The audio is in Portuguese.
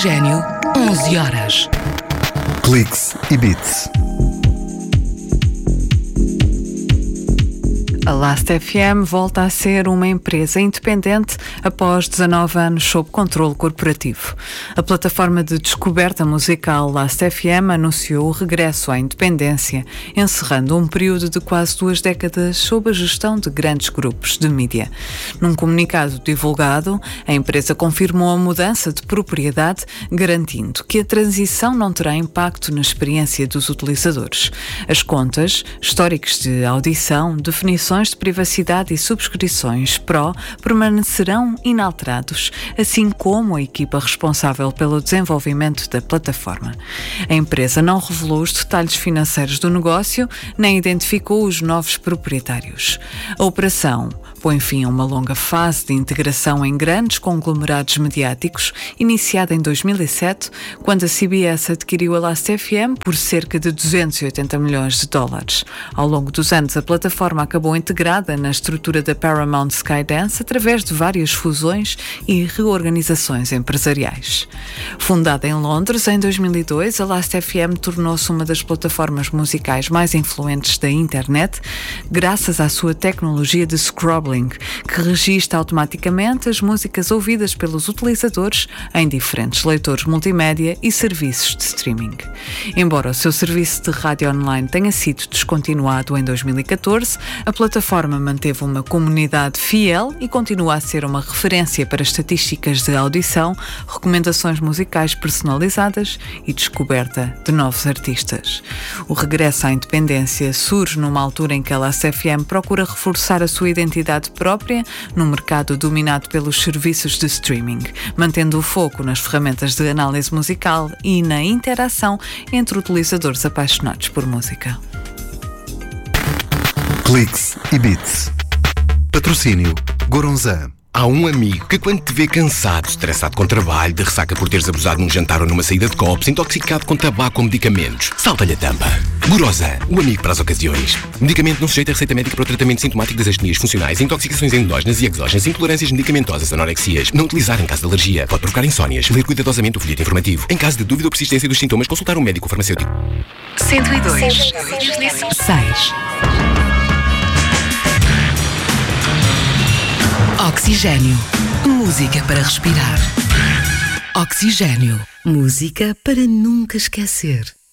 Oxigênio, 11 horas. Cliques e Beats. A Last.fm volta a ser uma empresa independente após 19 anos sob controle corporativo. A plataforma de descoberta musical Last.fm anunciou o regresso à independência, encerrando um período de quase 2 décadas sob a gestão de grandes grupos de mídia. Num comunicado divulgado, a empresa confirmou a mudança de propriedade, garantindo que a transição não terá impacto na experiência dos utilizadores. As contas, históricos de audição, definições de privacidade e subscrições Pro permanecerão inalterados, assim como a equipa responsável pelo desenvolvimento da plataforma. A empresa não revelou os detalhes financeiros do negócio, nem identificou os novos proprietários. A operação põe fim a uma longa fase de integração em grandes conglomerados mediáticos, iniciada em 2007, quando a CBS adquiriu a Last.fm por cerca de 280 milhões de dólares. Ao longo dos anos, a plataforma acabou integrada na estrutura da Paramount Skydance através de várias fusões e reorganizações empresariais. Fundada em Londres em 2002, a Last.fm tornou-se uma das plataformas musicais mais influentes da internet, graças à sua tecnologia de scrobbling, que registra automaticamente as músicas ouvidas pelos utilizadores em diferentes leitores multimédia e serviços de streaming. Embora o seu serviço de rádio online tenha sido descontinuado em 2014, a plataforma manteve uma comunidade fiel e continua a ser uma referência para estatísticas de audição, recomendações musicais personalizadas e descoberta de novos artistas. O regresso à independência surge numa altura em que a Last.fm procura reforçar a sua identidade própria num mercado dominado pelos serviços de streaming, mantendo o foco nas ferramentas de análise musical e na interação entre utilizadores apaixonados por música. Cliques e Beats. Patrocínio Goronzan. Há um amigo que, quando te vê cansado, estressado com trabalho, de ressaca por teres abusado num jantar ou numa saída de copos, intoxicado com tabaco ou medicamentos, salta-lhe a tampa. Goronzan, o amigo para as ocasiões. Medicamento não sujeito a receita médica para o tratamento sintomático das astenias funcionais, intoxicações endógenas e exógenas, intolerâncias medicamentosas, anorexias. Não utilizar em caso de alergia. Pode provocar insónias. Ler cuidadosamente o folheto informativo. Em caso de dúvida ou persistência dos sintomas, consultar um médico farmacêutico. 102. 6. Oxigênio. Música para respirar. Oxigênio. Música para nunca esquecer.